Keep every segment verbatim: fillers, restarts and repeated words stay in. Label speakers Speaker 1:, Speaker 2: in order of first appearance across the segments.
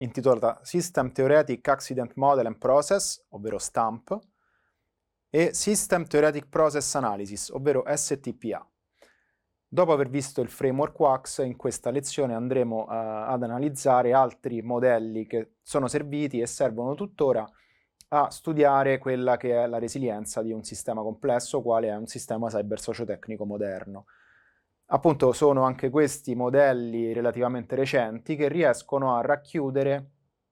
Speaker 1: intitolata System Theoretic Accident Model and Process, ovvero STAMP, e System Theoretic Process Analysis, ovvero S T P A. Dopo aver visto il framework W A X, in questa lezione andremo uh, ad analizzare altri modelli che sono serviti e servono tuttora a studiare quella che è la resilienza di un sistema complesso, quale è un sistema cyber-sociotecnico moderno. Appunto, sono anche questi modelli relativamente recenti che riescono a racchiudere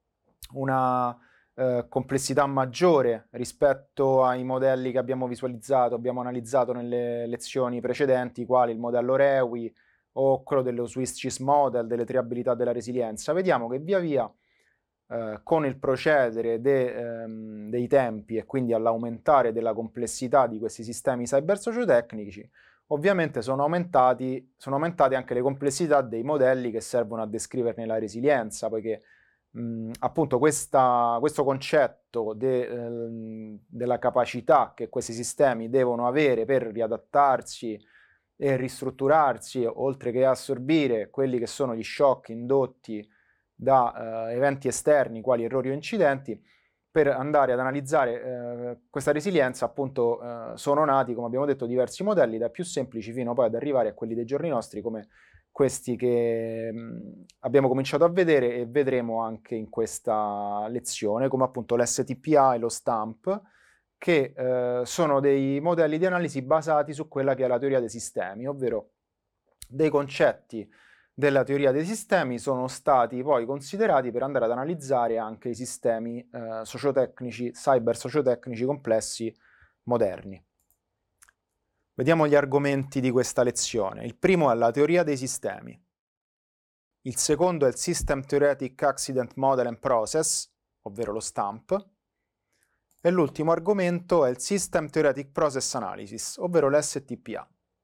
Speaker 1: una eh, complessità maggiore rispetto ai modelli che abbiamo visualizzato, abbiamo analizzato nelle lezioni precedenti, quali il modello Rewi o quello dello Swiss Cheese Model, delle tre abilità della resilienza. Vediamo che via via eh, con il procedere de, ehm, dei tempi e quindi all'aumentare della complessità di questi sistemi cyber-sociotecnici, ovviamente sono aumentati, sono aumentate anche le complessità dei modelli che servono a descriverne la resilienza, poiché mh, appunto questa, questo concetto de, eh, della capacità che questi sistemi devono avere per riadattarsi e ristrutturarsi, oltre che assorbire quelli che sono gli shock indotti da eh, eventi esterni, quali errori o incidenti, per andare ad analizzare eh, questa resilienza, appunto, eh, sono nati, come abbiamo detto, diversi modelli, dai più semplici fino poi ad arrivare a quelli dei giorni nostri, come questi che mh, abbiamo cominciato a vedere e vedremo anche in questa lezione, come appunto l'S T P A e lo STAMP, che eh, sono dei modelli di analisi basati su quella che è la teoria dei sistemi, ovvero dei concetti della teoria dei sistemi sono stati poi considerati per andare ad analizzare anche i sistemi eh, sociotecnici, cyber-sociotecnici complessi moderni. Vediamo gli argomenti di questa lezione. Il primo è la teoria dei sistemi. Il secondo è il System Theoretic Accident Model and Process, ovvero lo STAMP. E l'ultimo argomento è il System Theoretic Process Analysis, ovvero l'S T P A.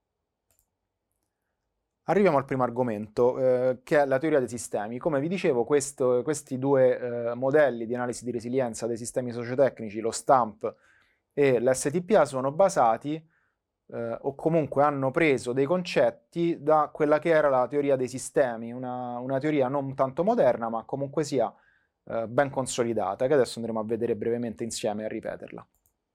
Speaker 1: Arriviamo al primo argomento, eh, che è la teoria dei sistemi. Come vi dicevo, questo, questi due eh, modelli di analisi di resilienza dei sistemi sociotecnici, lo STAMP e l'S T P A, sono basati eh, o comunque hanno preso dei concetti da quella che era la teoria dei sistemi, una, una teoria non tanto moderna, ma comunque sia eh, ben consolidata, che adesso andremo a vedere brevemente insieme e a ripeterla.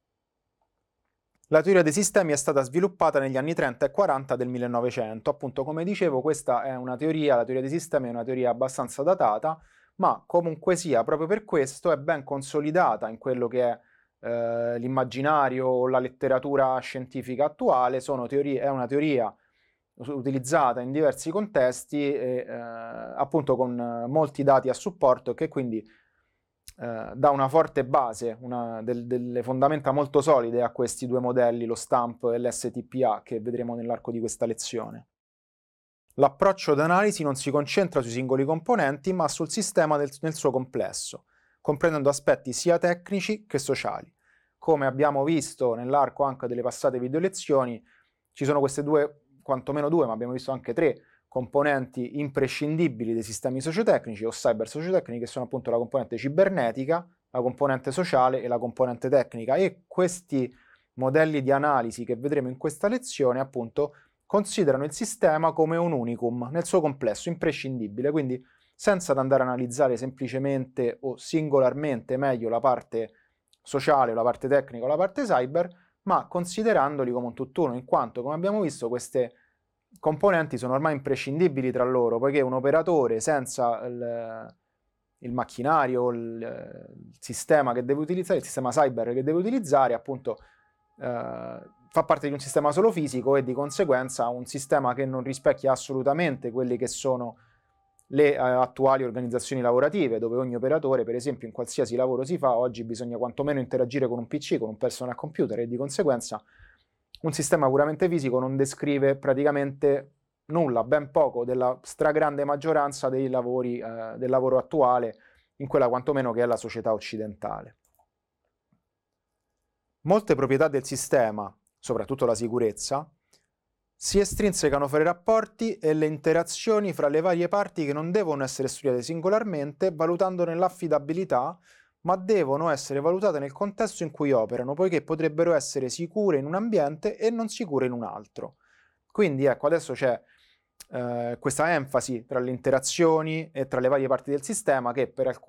Speaker 1: La teoria dei sistemi è stata sviluppata negli anni trenta e quaranta del millenovecento. Appunto, come dicevo, questa è una teoria, la teoria dei sistemi è una teoria abbastanza datata, ma comunque sia, proprio per questo è ben consolidata in quello che è eh, l'immaginario o la letteratura scientifica attuale. Sono teorie, è una teoria utilizzata in diversi contesti e eh, appunto con molti dati a supporto, che quindi Uh, dà una forte base, una, del, delle fondamenta molto solide a questi due modelli, lo STAMP e l'S T P A, che vedremo nell'arco di questa lezione. L'approccio d'analisi non si concentra sui singoli componenti, ma sul sistema del, nel suo complesso, comprendendo aspetti sia tecnici che sociali. Come abbiamo visto nell'arco anche delle passate video lezioni, ci sono queste due, quantomeno due, ma abbiamo visto anche tre, componenti imprescindibili dei sistemi sociotecnici o cyber sociotecnici, che sono appunto la componente cibernetica, la componente sociale e la componente tecnica, e questi modelli di analisi che vedremo in questa lezione appunto considerano il sistema come un unicum nel suo complesso, imprescindibile, quindi senza andare a analizzare semplicemente o singolarmente meglio la parte sociale o la parte tecnica o la parte cyber, ma considerandoli come un tutt'uno, in quanto, come abbiamo visto, queste componenti sono ormai imprescindibili tra loro, poiché un operatore senza il, il macchinario, il, il sistema che deve utilizzare, il sistema cyber che deve utilizzare, appunto eh, fa parte di un sistema solo fisico e di conseguenza un sistema che non rispecchia assolutamente quelle che sono le eh, attuali organizzazioni lavorative, dove ogni operatore, per esempio, in qualsiasi lavoro si fa, oggi bisogna quantomeno interagire con un P C, con un personal computer, e di conseguenza un sistema puramente fisico non descrive praticamente nulla, ben poco della stragrande maggioranza dei lavori, eh, del lavoro attuale, in quella quantomeno che è la società occidentale. Molte proprietà del sistema, soprattutto la sicurezza, si estrinsecano fra i rapporti e le interazioni fra le varie parti, che non devono essere studiate singolarmente, valutandone l'affidabilità, ma devono essere valutate nel contesto in cui operano, poiché potrebbero essere sicure in un ambiente e non sicure in un altro. Quindi ecco, adesso c'è eh, questa enfasi tra le interazioni e tra le varie parti del sistema che per alcuni